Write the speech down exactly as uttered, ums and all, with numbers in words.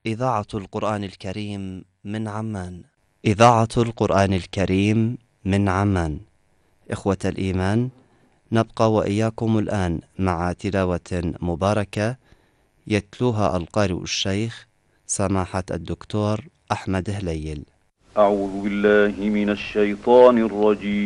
إذاعة القرآن الكريم من عمان. إذاعة القرآن الكريم من عمان. إخوة الإيمان، نبقى وإياكم الآن مع تلاوة مباركة يتلوها القارئ الشيخ سماحة الدكتور أحمد هليل. أعوذ بالله من الشيطان الرجيم.